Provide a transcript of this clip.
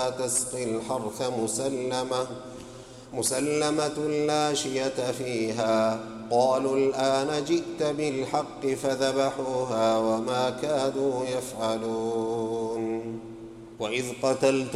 ولا تسقي الحرث مسلمة لا شية فيها. قالوا الآن جئت بالحق فذبحوها وما كادوا يفعلون. وإذ قتلتم